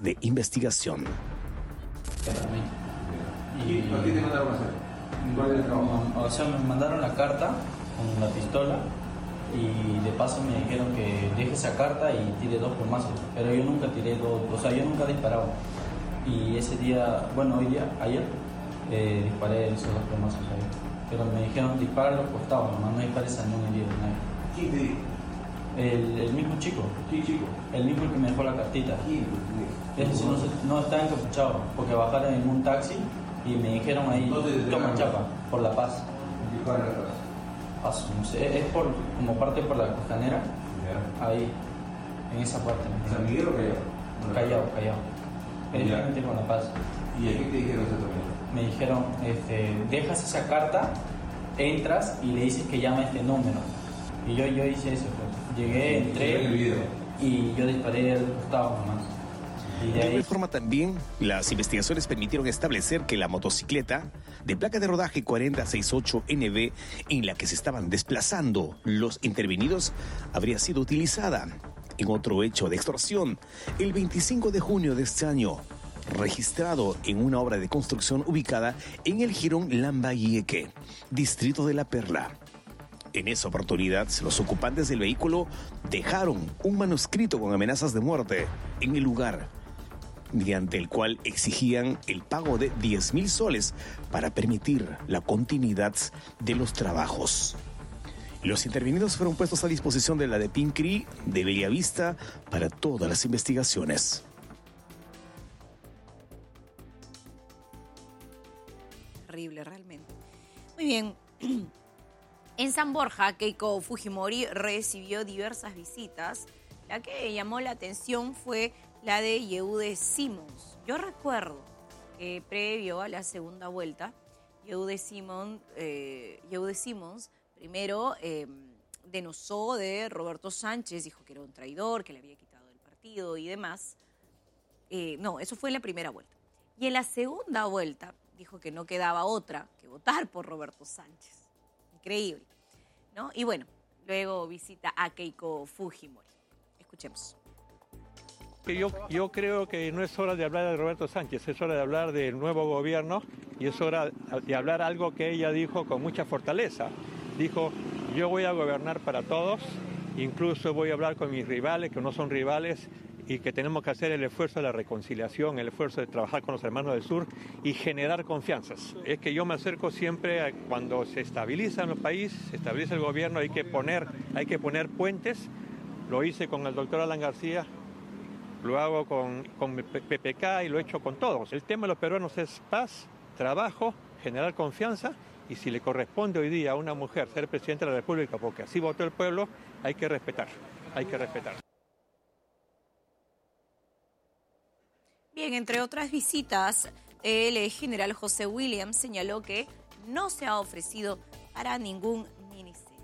de investigación. ¿Y a qué te mandaron a hacer? ¿Cuál es el trabajo? O sea, me mandaron la carta con la pistola y de paso me dijeron que deje esa carta y tire 2 plomazos. Pero yo nunca tiré 2, o sea, yo nunca disparaba. Y ese día, bueno, ayer, disparé esos 2 plomazos ahí. Pero me dijeron dispara a los costados, nomás no dispares a ningún herido. ¿Quién te dijo? El mismo chico. ¿Qué chico? El mismo que me dejó la cartita. ¿Quién? Ese sí no estaba encapuchado, porque bajaron en un taxi y me dijeron ahí, toma chapa, por La Paz. ¿Y cuál es la Paz? No sé, es como parte por la costanera, ahí, en esa parte. ¿San Miguel o Callao? Callao. Directamente con La Paz. ¿Y a qué te dijeron exactamente? Me dijeron, dejas esa carta, entras y le dices que llama a este número. Y yo hice eso, pues. Llegué, entré y yo disparé al costado nomás. De igual forma también, las investigaciones permitieron establecer que la motocicleta de placa de rodaje 4068NB en la que se estaban desplazando los intervenidos habría sido utilizada en otro hecho de extorsión el 25 de junio de este año, registrado en una obra de construcción ubicada en el jirón Lambayeque, distrito de La Perla. En esa oportunidad, los ocupantes del vehículo dejaron un manuscrito con amenazas de muerte en el lugar, mediante el cual exigían el pago de 10.000 soles para permitir la continuidad de los trabajos. Los intervenidos fueron puestos a disposición de la de Pincri de Bellavista para todas las investigaciones. Terrible, realmente. Muy bien. En San Borja, Keiko Fujimori recibió diversas visitas. La que llamó la atención fue la de Yehude Simons. Yo recuerdo que previo a la segunda vuelta, Yehude Simons primero denosó de Roberto Sánchez, dijo que era un traidor, que le había quitado el partido y demás. No, eso fue en la primera vuelta. Y en la segunda vuelta dijo que no quedaba otra que votar por Roberto Sánchez. Increíble, ¿no? Y bueno, luego visita a Keiko Fujimori. Escuchemos. Yo creo que no es hora de hablar de Roberto Sánchez, es hora de hablar del nuevo gobierno y es hora de hablar algo que ella dijo con mucha fortaleza. Dijo, yo voy a gobernar para todos, incluso voy a hablar con mis rivales, que no son rivales, y que tenemos que hacer el esfuerzo de la reconciliación, el esfuerzo de trabajar con los hermanos del sur y generar confianzas. Es que yo me acerco siempre a cuando se estabiliza en el país, se estabiliza el gobierno, hay que poner puentes. Lo hice con el doctor Alan García, lo hago con PPK y lo he hecho con todos. El tema de los peruanos es paz, trabajo, generar confianza, y si le corresponde hoy día a una mujer ser presidenta de la República porque así votó el pueblo, hay que respetar. Bien, entre otras visitas, el general José Williams señaló que no se ha ofrecido para ningún ministerio.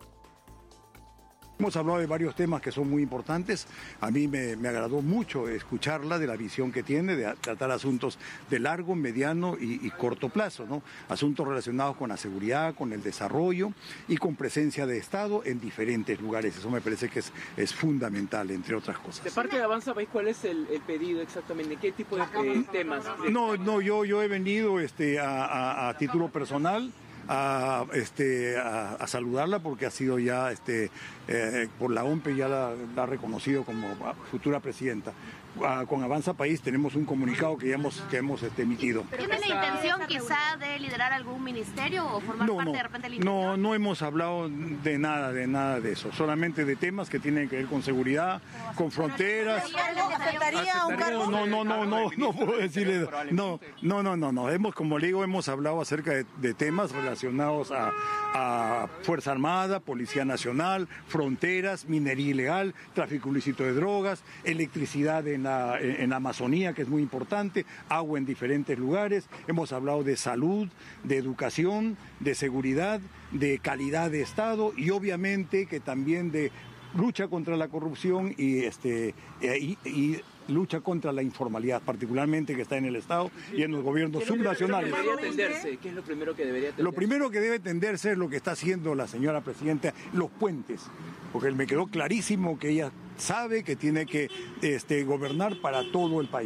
Hemos hablado de varios temas que son muy importantes. A mí me agradó mucho escucharla de la visión que tiene de tratar asuntos de largo, mediano y corto plazo, ¿no? Asuntos relacionados con la seguridad, con el desarrollo y con presencia de Estado en diferentes lugares. Eso me parece que es fundamental, entre otras cosas. De parte de Avanza País, ¿cuál es el pedido exactamente? ¿Qué tipo de temas? No, yo he venido a título personal a saludarla porque ha sido ya por la OMPE ya la ha reconocido como futura presidenta. Con Avanza País tenemos un comunicado que hemos emitido. ¿Tiene la intención quizá de liderar algún ministerio o formar parte de repente del interior? No hemos hablado de nada de eso, solamente de temas que tienen que ver con seguridad, con fronteras. No puedo decirle. No. Como le digo, hemos hablado acerca de temas relacionados a Fuerza Armada, Policía Nacional, fronteras, minería ilegal, tráfico ilícito de drogas, electricidad en la Amazonía, que es muy importante, agua en diferentes lugares. Hemos hablado de salud, de educación, de seguridad, de calidad de Estado y obviamente que también de lucha contra la corrupción y lucha contra la informalidad, particularmente que está en el Estado y en los gobiernos subnacionales. ¿Qué es lo primero que debería atenderse? Lo primero que debe atenderse es lo que está haciendo la señora presidenta, los puentes, porque me quedó clarísimo que ella sabe que tiene que gobernar para todo el país.